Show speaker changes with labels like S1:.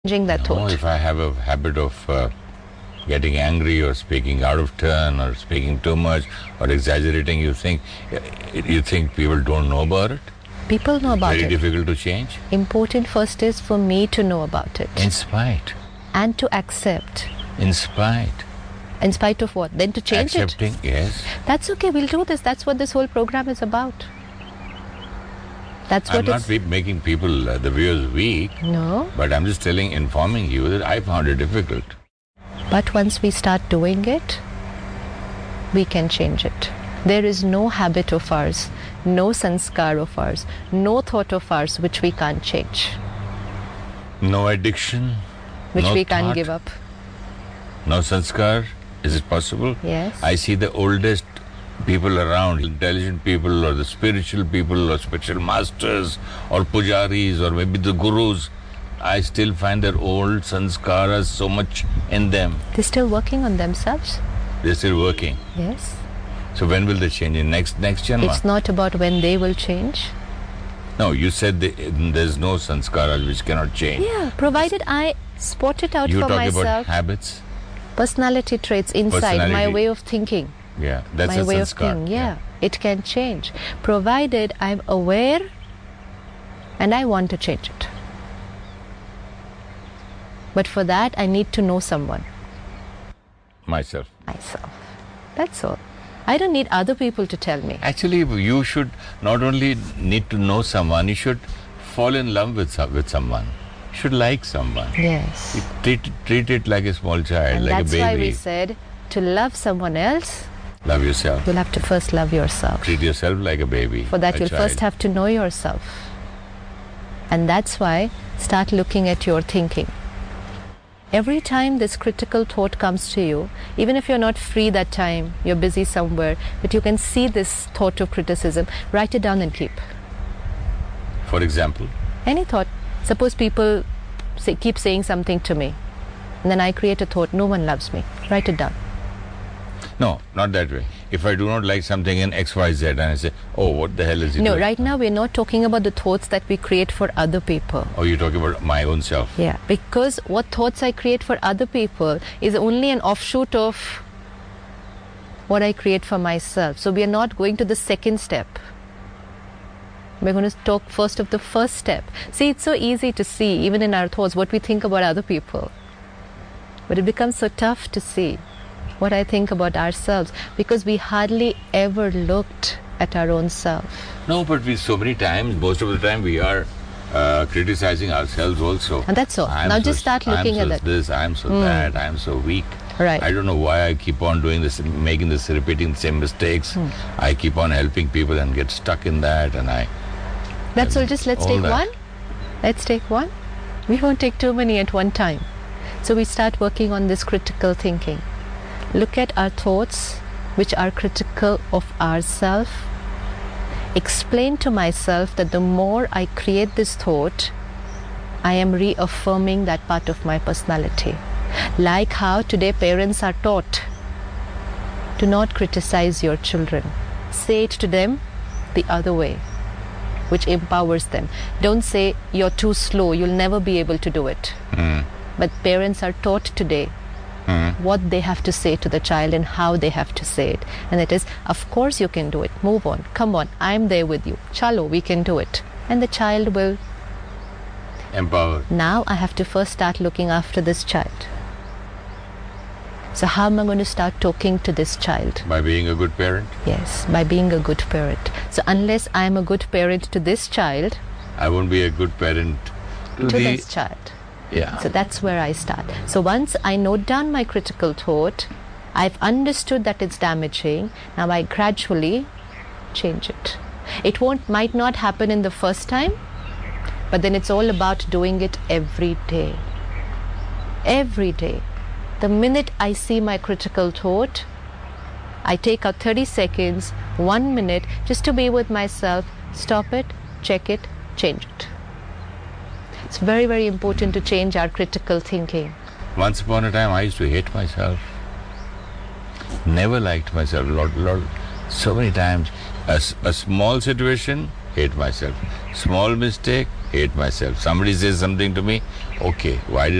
S1: changing that
S2: Oh,
S1: thought?
S2: if I have a habit of getting angry or speaking out of turn or speaking too much or exaggerating, you think people don't know about it?
S1: People know about
S2: Very
S1: it.
S2: difficult to change.
S1: Important first is for me to know about it
S2: In spite.
S1: and to accept.
S2: In spite.
S1: In spite of what? Then to change
S2: Accepting, yes.
S1: it. That's okay. We'll do this. That's what this whole program is about. That's what
S2: I'm not making people, the viewers, weak,
S1: No.
S2: but I'm just informing you that I found it difficult.
S1: But once we start doing it, we can change it. There is no habit of ours, no sanskar of ours, no thought of ours which we can't change,
S2: No addiction.
S1: which
S2: no
S1: we can't
S2: thought,
S1: give up.
S2: No sanskar. Is it possible?
S1: Yes.
S2: I see the oldest people around, intelligent people or the spiritual people or spiritual masters or pujaris or maybe the gurus. I still find their old sanskaras so much in them.
S1: They're still working on themselves.
S2: They're still working.
S1: Yes.
S2: So when will they change? In next Janma?
S1: It's not about when they will change.
S2: No, you said there's no sanskaras which cannot change.
S1: Yeah, provided I spot it out
S2: You
S1: for
S2: talk
S1: myself.
S2: about habits.
S1: Personality traits inside, my
S2: Personality.
S1: way of thinking.
S2: Yeah, that's
S1: my
S2: a
S1: way of
S2: sanskar.
S1: thinking, yeah. It can change. Provided I'm aware and I want to change it. But for that, I need to know someone.
S2: Myself.
S1: Myself. That's all. I don't need other people to tell me.
S2: Actually, you should not only need to know someone, you should fall in love with someone. You should like someone.
S1: Yes.
S2: You treat it like a small child,
S1: And
S2: like
S1: that's
S2: a baby.
S1: why we said to love someone else,
S2: Love yourself.
S1: you'll have to first love yourself.
S2: Treat yourself like a baby.
S1: For that,
S2: a
S1: you'll
S2: child.
S1: first have to know yourself. And that's why start looking at your thinking. Every time this critical thought comes to you, even if you're not free that time, you're busy somewhere, but you can see this thought of criticism, write it down and keep.
S2: For example,
S1: Any thought. Suppose people keep saying something to me, and then I create a thought, no one loves me. Write it down.
S2: no, not that way. If I do not like something in XYZ and I say, oh, what the hell is he
S1: No,
S2: doing?
S1: right now we're not talking about the thoughts that we create for other people.
S2: Oh, you're talking about my own self.
S1: Yeah, because what thoughts I create for other people is only an offshoot of what I create for myself. So we are not going to the second step. We're going to talk first of the first step. See, it's so easy to see, even in our thoughts, what we think about other people. But it becomes so tough to see what I think about ourselves because we hardly ever looked at our own self.
S2: No, but so many times, most of the time, we are criticizing ourselves also.
S1: And that's all. Now just start looking at that.
S2: This, I'm so that, I'm so weak.
S1: Right.
S2: I don't know why I keep on doing this, repeating the same mistakes. I keep on helping people and get stuck in that, and
S1: That's all. Just let's
S2: all
S1: take
S2: that.
S1: one. Let's take one. We won't take too many at one time. So we start working on this critical thinking. Look at our thoughts which are critical of ourselves. Explain to myself that the more I create this thought, I am reaffirming that part of my personality. Like how today parents are taught to not criticize your children. Say it to them the other way, which empowers them. Don't say you're too slow, you'll never be able to do it. But parents are taught today what they have to say to the child and how they have to say it. And it is, of course you can do it. Move on. Come on. I'm there with you. Chalo, we can do it. And the child will.
S2: empower.
S1: Now I have to first start looking after this child. So how am I going to start talking to this child?
S2: By being a good parent,
S1: Yes, by being a good parent. So unless I am a good parent to this child,
S2: I won't be a good parent
S1: to this child.
S2: Yeah.
S1: So that's where I start. So once I note down my critical thought, I've understood that it's damaging. Now I gradually change it. It might not happen in the first time, but then it's all about doing it every day. Every day. The minute I see my critical thought, I take out 30 seconds, 1 minute, just to be with myself, stop it, check it, change it. It's very, very important to change our critical thinking.
S2: Once upon a time, I used to hate myself. Never liked myself. So many times. A small situation, hate myself. Small mistake, hate myself. Somebody says something to me, okay, why did